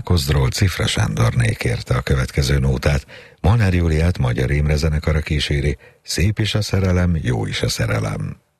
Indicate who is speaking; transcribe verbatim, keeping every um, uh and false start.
Speaker 1: Ákos Dról Cifra Sándorné kérte a következő nótát, Molnár Júliát Magyar Imre zenekara kíséri, Szép is a szerelem, jó is a szerelem.